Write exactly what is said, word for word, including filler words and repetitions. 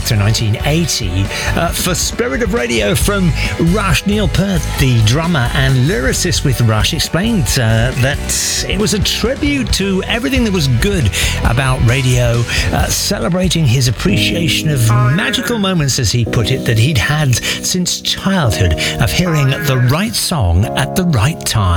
back to nineteen eighty uh, for Spirit of Radio from Rush. Neil Peart, the drummer and lyricist with Rush, explained uh, that it was a tribute to everything that was good about radio, uh, celebrating his appreciation of magical moments, as he put it, that he'd had since childhood, of hearing the right song at the right time.